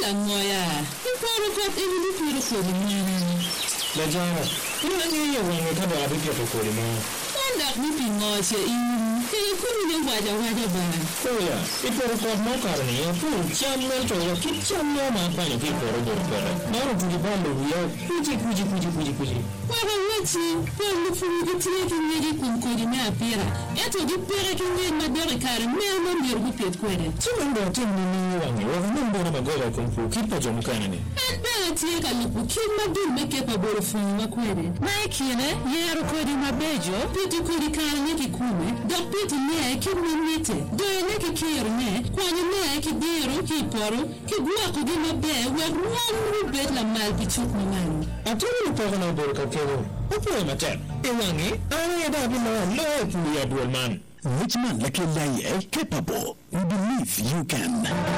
la moya. Iporo kot ili piro fodi mwana. La jana. Ina ni ya wangu kaba abiki fodi mwana. Ndak ni pingoche imu. Kaya kuni ni waja bana. Oya, iporo kot mokar ni ya pu chamel choya kichamo mafanya kiporo borpere. Maro kujibalo ya kuji. Wara wati, polo fumu kitire kinyeji kumkodi na apira. Yato di pera kinyeji madore kare mema mbirgu piet kwede. Chimendo timu ni wangu, wakimbo na magoga kumfu kipa jomukana ni. Bela tieka lupu kima dun meke pa boro fumu makwede. Maikine, yero kodi mabejo, piti kodi kare nyeki kume, dok piti nye kima nite. Doye neki kiro ne, kwani ne ki diro, ki poro, ki guako di mabe, wek ruomu bet la mal pichuk mamani. Aturi upaka na boro kakero. Upo mater. Iwangi, ana yada bina loe puli ya dual man. Which man like you capable? We believe you can.